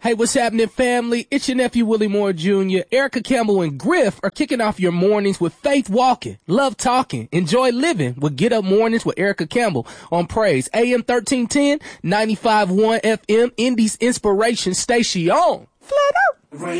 Hey, what's happening, family? It's your nephew, Willie Moore Jr. Erica Campbell and Griff are kicking off your mornings with Faith Walking, Love Talking, Enjoy Living with Get Up Mornings with Erica Campbell on Praise. AM 1310, 95.1 FM, Indies Inspiration Station. Flat out.